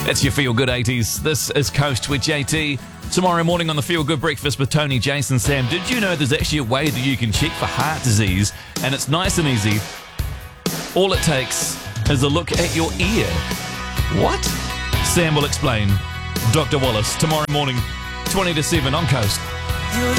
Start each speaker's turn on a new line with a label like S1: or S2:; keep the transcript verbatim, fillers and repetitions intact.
S1: That's your Feel Good eighties. This is Coast with J T. Tomorrow morning on the Feel Good Breakfast with Tony, Jason, Sam. Did you know there's actually a way that you can check for heart disease? And it's nice and easy. All it takes is a look at your ear. What? Sam will explain. Doctor Wallace, tomorrow morning, twenty to seven on Coast.
S2: You're the